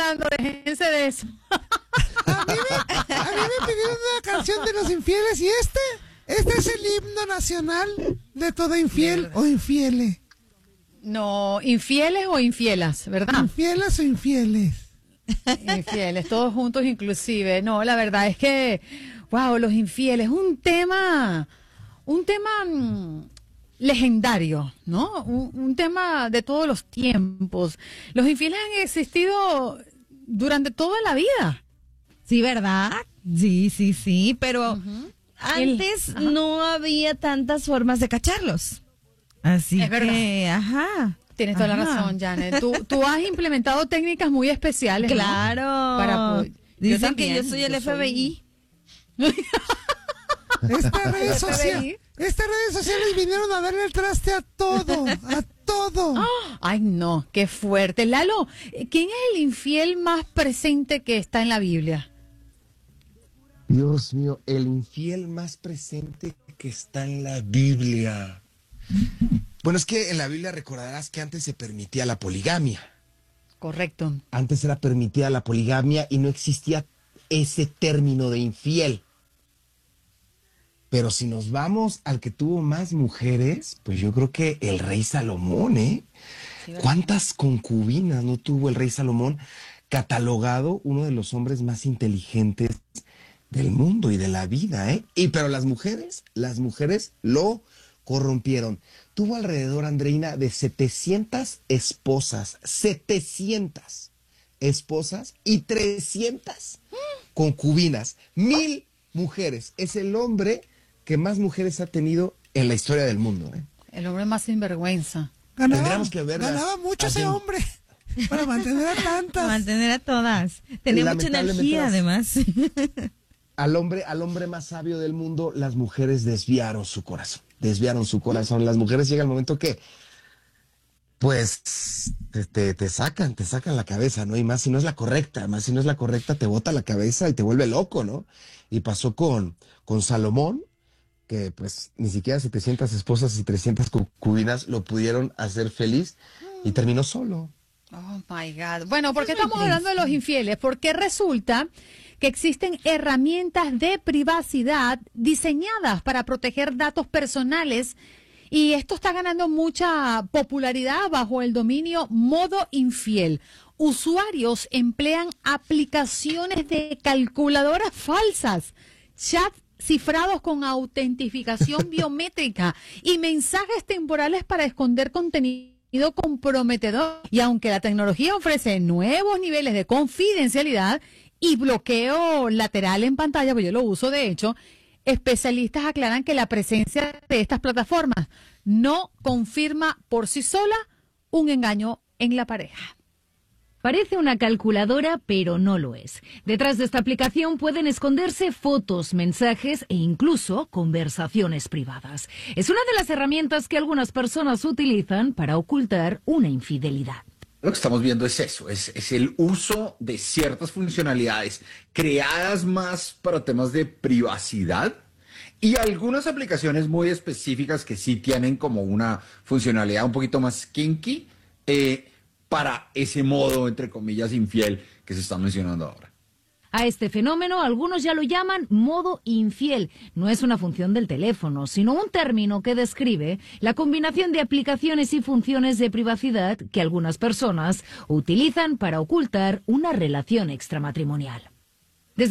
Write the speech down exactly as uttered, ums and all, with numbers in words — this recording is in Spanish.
hablando, déjense de eso. A mí, me, a mí me pidieron una canción de los infieles y este, este es el himno nacional de todo infiel o infiele. No, infieles o infielas, ¿verdad? Infieles o infieles. Infieles, todos juntos inclusive. No, la verdad es que, wow, los infieles, un tema, un tema mmm, legendario, ¿no? Un, un tema de todos los tiempos. Los infieles han existido durante toda la vida. Sí, ¿verdad? Sí, sí, sí, pero Uh-huh. antes El- no había tantas formas de cacharlos. Así Es que, ajá. Tienes toda la Ajá. razón, Janet. Tú, tú has implementado técnicas muy especiales, ¿no? Claro. Para poder- Dicen yo que también, yo soy el yo F B I. Estas redes, F B I. sociales, estas redes sociales vinieron a darle el traste a todo, a todo. Ay, no, qué fuerte. Lalo, ¿quién es el infiel más presente que está en la Biblia? Dios mío, el infiel más presente que está en la Biblia. Bueno, es que en la Biblia recordarás que antes se permitía la poligamia. Correcto. Antes era permitida la poligamia y no existía ese término de infiel. Pero si nos vamos al que tuvo más mujeres, pues yo creo que el rey Salomón, ¿eh? ¿Cuántas concubinas no tuvo el rey Salomón? Catalogado uno de los hombres más inteligentes del mundo y de la vida, ¿eh? Y pero las mujeres, las mujeres lo corrompieron. Tuvo alrededor, Andreina, de setecientas esposas, setecientas esposas y trescientas concubinas, mil mujeres. Es el hombre que más mujeres ha tenido en la historia del mundo, ¿eh? El hombre más sinvergüenza. Ganaba, Tendríamos que verlas ganaba mucho ese así. hombre para mantener a tantas. Mantener a todas. Tenía mucha Lamentablemente energía, las- además. Al hombre, al hombre más sabio del mundo, las mujeres desviaron su corazón. Desviaron su corazón. Las mujeres llega el momento que, pues, te, te, te sacan, te sacan la cabeza, ¿no? Y más si no es la correcta, más si no es la correcta, te bota la cabeza y te vuelve loco, ¿no? Y pasó con, con Salomón, que pues ni siquiera setecientas esposas y trescientas concubinas lo pudieron hacer feliz y terminó solo. Oh my God. Bueno, ¿por qué estamos hablando de los infieles? Porque resulta que existen herramientas de privacidad diseñadas para proteger datos personales y esto está ganando mucha popularidad bajo el dominio modo infiel. Usuarios emplean aplicaciones de calculadoras falsas, chats cifrados con autentificación biométrica y mensajes temporales para esconder contenido comprometedor. Y aunque la tecnología ofrece nuevos niveles de confidencialidad y bloqueo lateral en pantalla, pues yo lo uso de hecho, especialistas aclaran que la presencia de estas plataformas no confirma por sí sola un engaño en la pareja. Parece una calculadora, pero no lo es. Detrás de esta aplicación pueden esconderse fotos, mensajes e incluso conversaciones privadas. Es una de las herramientas que algunas personas utilizan para ocultar una infidelidad. Lo que estamos viendo es eso, es, es el uso de ciertas funcionalidades creadas más para temas de privacidad y algunas aplicaciones muy específicas que sí tienen como una funcionalidad un poquito más kinky, eh, para ese modo, entre comillas, infiel que se está mencionando ahora. A este fenómeno algunos ya lo llaman modo infiel. No es una función del teléfono, sino un término que describe la combinación de aplicaciones y funciones de privacidad que algunas personas utilizan para ocultar una relación extramatrimonial.